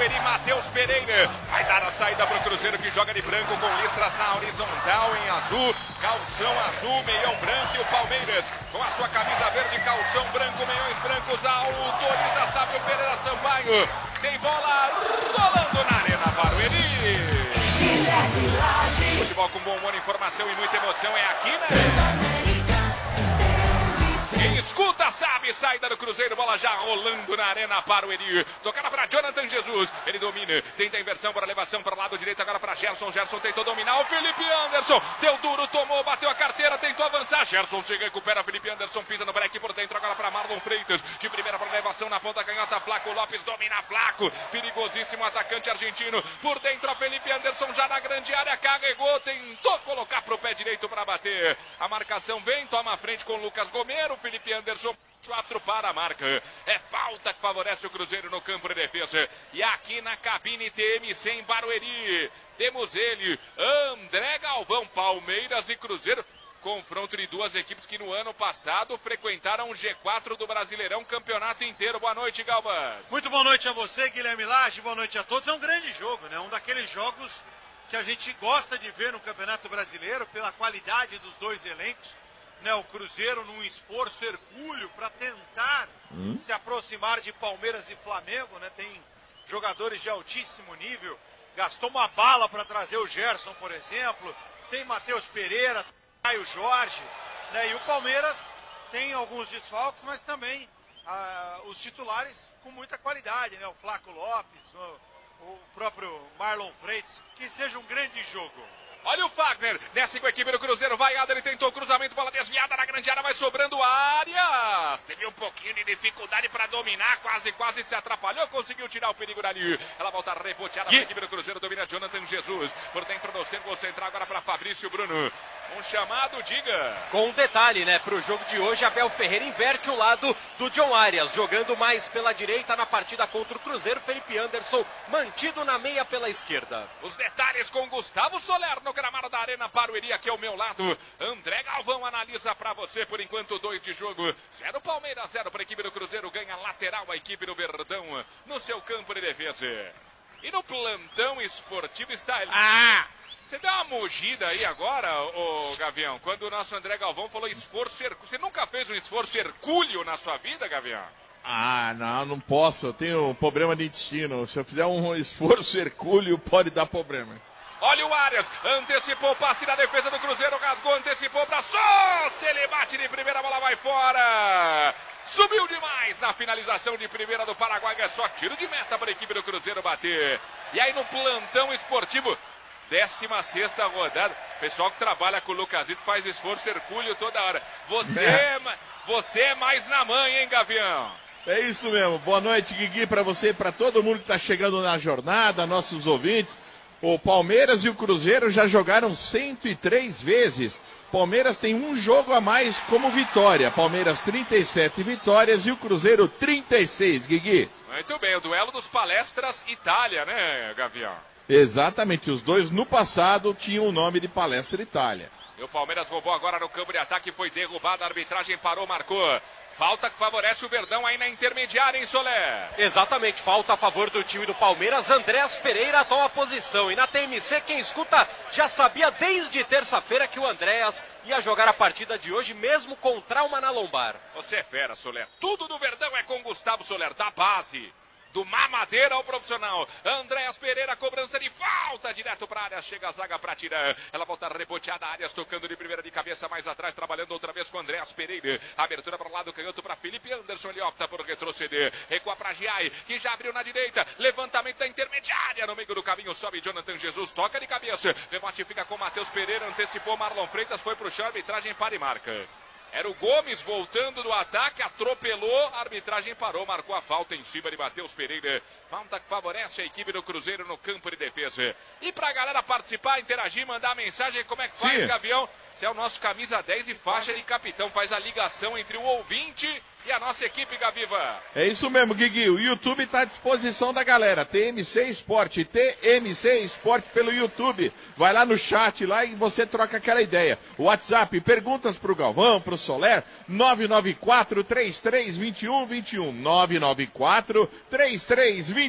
Ele, Matheus Pereira, vai dar a saída para o Cruzeiro, que joga de branco com listras na horizontal em azul, calção azul, meião branco, e o Palmeiras com a sua camisa verde, calção branco, meiões brancos, autoriza Sábio Pereira Sampaio, tem bola rolando na Arena Barueri. Futebol com bom humor, informação e muita emoção é aqui, né? Quem escuta sabe, saída do Cruzeiro, bola já rolando na Arena Barueri. Tocada para Jonathan Jesus, ele domina, tenta a inversão para elevação para o lado direito, agora para Gerson. Gerson tentou dominar, o Felipe Anderson deu duro, tomou, bateu a carteira, tentou avançar. Gerson chega e recupera, Felipe Anderson pisa no break por dentro, agora para Marlon Freitas, de primeira para elevação na ponta canhota. Flaco Lopes domina, Flaco, perigosíssimo atacante argentino, por dentro a Felipe Anderson já na grande área, carregou, tentou colocar para o pé direito para bater. A marcação vem, toma a frente com o Lucas Gomero, Felipe Anderson 4 para a marca. É falta que favorece o Cruzeiro no campo de defesa. E aqui na cabine TMC em Barueri, temos ele, André Galvão. Palmeiras e Cruzeiro, confronto de duas equipes que no ano passado frequentaram o G4 do Brasileirão, campeonato inteiro. Boa noite, Galvas. Muito boa noite a você, Guilherme Lage, boa noite a todos. É um grande jogo, né? Um daqueles jogos que a gente gosta de ver no Campeonato Brasileiro, pela qualidade dos dois elencos. Né, o Cruzeiro num esforço hercúleo para tentar se aproximar de Palmeiras e Flamengo, né? Tem jogadores de altíssimo nível, gastou uma bala para trazer o Gerson, por exemplo, tem Matheus Pereira, Caio Jorge, né? E o Palmeiras tem alguns desfalques, mas também os titulares com muita qualidade, né? O Flaco Lopes, o próprio Marlon Freitas. Que seja um grande jogo. Olha o Fagner, desce com a equipe do Cruzeiro, vai ele tentou o cruzamento, bola desviada na grande área, vai sobrando Arias. Teve um pouquinho de dificuldade para dominar, quase se atrapalhou, conseguiu tirar o perigo dali. Ela volta reboteada para a equipe do Cruzeiro, domina Jonathan Jesus, por dentro do círculo central, agora para Fabrício Bruno. Um chamado, diga. Com um detalhe, né, para o jogo de hoje, Abel Ferreira inverte o lado do John Arias, jogando mais pela direita na partida contra o Cruzeiro. Felipe Anderson mantido na meia pela esquerda. Os detalhes com Gustavo Soler no gramado da Arena Barueri, aqui ao meu lado. André Galvão analisa para você, por enquanto, 2 de jogo. 0 Palmeiras, 0 para a equipe do Cruzeiro, ganha lateral a equipe do Verdão no seu campo de defesa. E no plantão esportivo está ele. Você deu uma mugida aí agora, ô Gavião, quando o nosso André Galvão falou esforço hercúleo. Você nunca fez um esforço hercúleo na sua vida, Gavião? Não posso. Eu tenho problema de intestino. Se eu fizer um esforço hercúleo, pode dar problema. Olha o Arias, antecipou o passe na defesa do Cruzeiro, rasgou, antecipou para só. Se ele bate de primeira, a bola vai fora. Subiu demais na finalização de primeira do Paraguai, é só tiro de meta para a equipe do Cruzeiro bater. E aí no plantão esportivo, 16ª rodada, pessoal que trabalha com o Lucasito faz esforço hercúleo toda hora. Você é mais na mãe, hein, Gavião? É isso mesmo. Boa noite, Guigui, para você e para todo mundo que está chegando na jornada, nossos ouvintes. O Palmeiras e o Cruzeiro já jogaram 103 vezes. Palmeiras tem um jogo a mais como vitória. Palmeiras 37 vitórias e o Cruzeiro 36, Guigui. Muito bem, o duelo dos Palestras Itália, né, Gavião? Exatamente, os dois no passado tinham o nome de Palestra Itália. E o Palmeiras roubou agora no campo de ataque, foi derrubado, a arbitragem parou, marcou. Falta que favorece o Verdão aí na intermediária, hein, Soler? Exatamente, falta a favor do time do Palmeiras. Andrés Pereira toma a posição. E na TMC, quem escuta já sabia desde terça-feira que o Andrés ia jogar a partida de hoje, mesmo com trauma na lombar. Você é fera, Soler. Tudo do Verdão é com Gustavo Soler, da base. Do mamadeira ao profissional. Andréas Pereira, cobrança de falta, direto para a área, chega a zaga para tirar. Ela volta reboteada, Arias tocando de primeira de cabeça, mais atrás, trabalhando outra vez com Andréas Pereira. Abertura para o lado, canhoto para Felipe Anderson, ele opta por retroceder. Recua para Giai, que já abriu na direita. Levantamento da intermediária, no meio do caminho, sobe Jonathan Jesus, toca de cabeça. Rebote fica com Matheus Pereira, antecipou Marlon Freitas, foi para o chão, arbitragem para e marca. Era o Gomes voltando do ataque, atropelou, a arbitragem parou, marcou a falta em cima de Matheus Pereira. Falta que favorece a equipe do Cruzeiro no campo de defesa. E pra galera participar, interagir, mandar mensagem, como é que faz, Gavião? Você é o nosso camisa 10 e faixa de capitão, faz a ligação entre o ouvinte e a nossa equipe, Gaviva. É isso mesmo, Guigui. O YouTube está à disposição da galera. TMC Esporte, TMC Esporte pelo YouTube. Vai lá no chat lá e você troca aquela ideia. WhatsApp, perguntas pro Galvão, pro Soler, 994-33-2121. 994-33-2121.